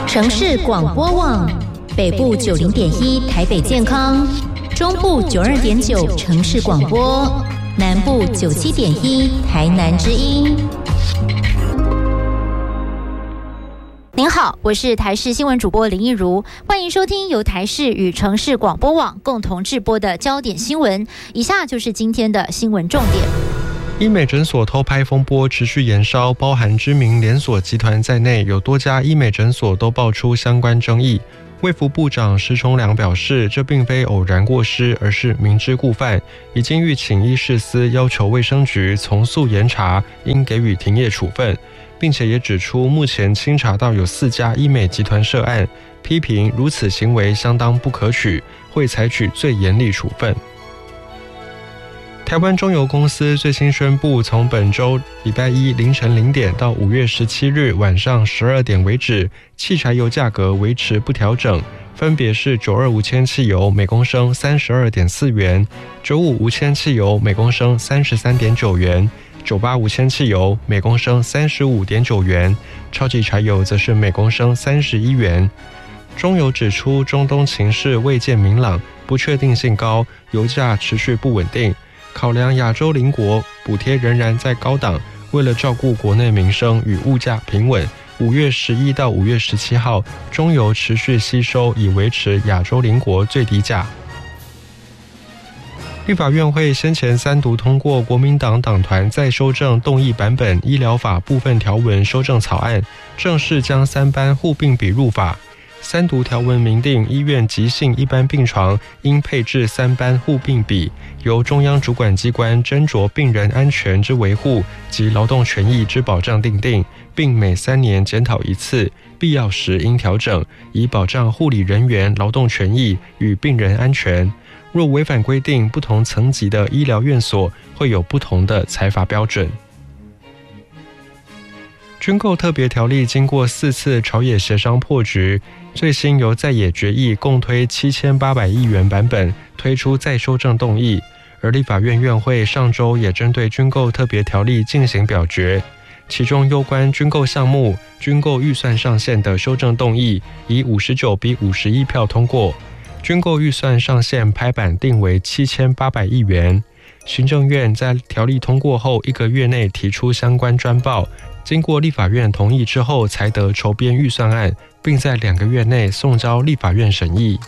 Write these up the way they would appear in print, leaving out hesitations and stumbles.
城市广播网，北部90.1台北健康，中部92.9城市广播，南部97.1台南之音。您好，我是台视新闻主播林一如，欢迎收听由台视与城市广播网共同制播的焦点新闻。以下就是今天的新闻重点。 医美诊所偷拍风波持续延烧，包含知名连锁集团在内，有多家医美诊所都爆出相关争议。卫福部长石崇良表示，这并非偶然过失，而是明知故犯，已经预请医事司要求卫生局从速严查，应给予停业处分，并且也指出目前清查到有4家医美集团涉案，批评如此行为相当不可取，会采取最严厉处分。台湾中油公司最新宣布，从本周礼拜一凌晨0点到5月17日晚上12点为止，汽柴油价格维持不调整，分别是925无铅汽油每公升32.4元，95无铅汽油每公升33.9元，98无铅汽油每公升35.9元，超级柴油则是每公升31元。中油指出，中东情势未见明朗，不确定性高，油价持续不稳定。考量亚洲邻国补贴仍然在高档，为了照顾国内民生与物价平稳，5月11到5月17号，中油持续吸收，以维持亚洲邻国最低价。立法院会先前3读通过国民党党团再修正动议版本医疗法部分条文修正草案，正式将3班互并比入法。3读条文明定，医院急性一般病床应配置3班互并比，由中央主管机关斟酌病人安全之维护及劳动权益之保障订定，并每3年检讨一次，必要时应调整，以保障护理人员劳动权益与病人安全。若违反规定，不同层级的医疗院所会有不同的裁罚标准。军购特别条例经过4次朝野协商破局，最新由在野决议共推7800亿元版本推出再修正动议，而立法院院会上周也针对军购特别条例进行表决，其中有关军购项目、军购预算上限的修正动议以59比51票通过，军购预算上限拍板定为7800亿元。行政院在条例通过后1个月内提出相关专报，经过立法院同意之后才得筹编预算案，并在2个月内送交立法院审议。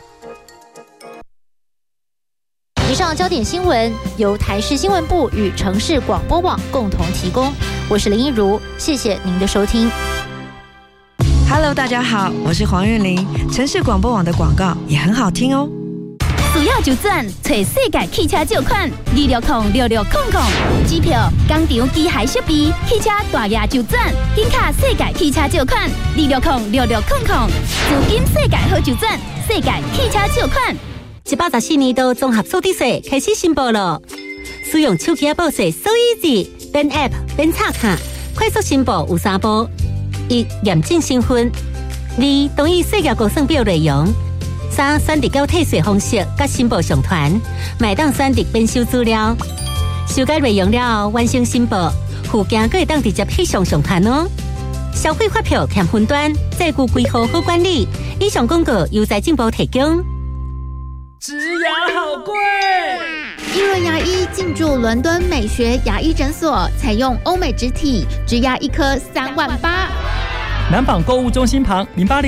以上焦点新闻由台视新闻部与城市广播网共同提供，我是林一如，谢谢您的收听。 Hello， 大家好，我是黄韵玲。城市广播网的广告也很好听哦。 需要就转，找世界汽车借款26066000，机票、工厂、机械设备、汽车大额就转，紧卡世界汽车借款26066000，资金世界好就转，世界汽车借款。 114年度综合所得税开始申报了，使用手机报税so easy，边 App 边插卡，快速申报有3步：1、验证身份；2、同意税额估算表内容。3、选择缴退税方式甲申报上传，卖当选择编修资料，修改内容了后完成申报，附件还会当直接翕相上传哦。消费发票欠分端，债务规划好管理。以上广告由财政部提供。 植牙好贵！ 一轮牙医进驻伦敦美学牙医诊所，采用欧美植体，植牙1颗3万8。 南纺购物中心旁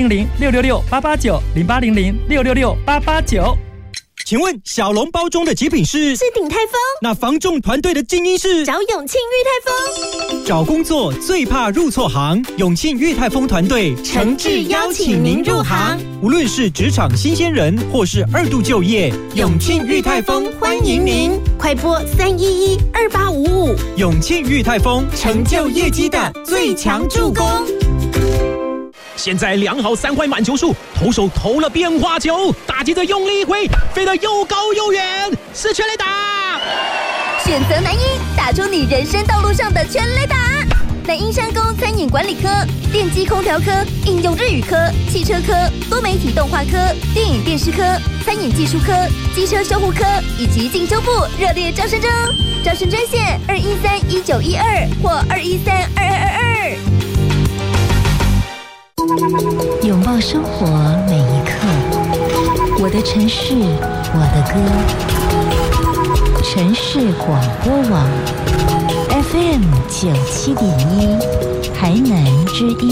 0800666889，0800666889。请问小笼包中的极品是鼎泰丰， 那房仲团队的精英是找永庆裕泰丰。 找工作最怕入错行，永庆裕泰丰团队诚挚邀请您入行。 无论是职场新鲜人或是2度就业，永庆裕泰丰欢迎您。 快拨3112855。 永庆裕泰丰，成就业绩的最强助攻。现在量好3块满球数，投手投了变化球，打击的用力一挥，飞得又高又远，是全垒打。 选择南一，打出你人生道路上的全垒打。南英商工餐饮管理科、电机空调科、应用日语科、汽车科、多媒体动画科、电影电视科、餐饮技术科、机车修护科以及进修部热烈招生中，招生专线2131912或2132222。 拥抱生活每一刻，我的城市，我的歌。城市广播网 FM 97.1，台南之音。